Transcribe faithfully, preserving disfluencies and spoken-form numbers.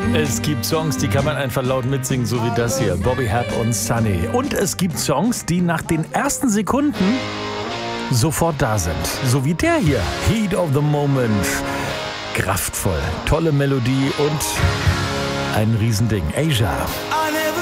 Es gibt Songs, die kann man einfach laut mitsingen, so wie das hier. Bobby Hebb und Sunny. Und es gibt Songs, die nach den ersten Sekunden sofort da sind. So wie der hier. Heat of the Moment. Kraftvoll. Tolle Melodie und ein Riesending. Asia.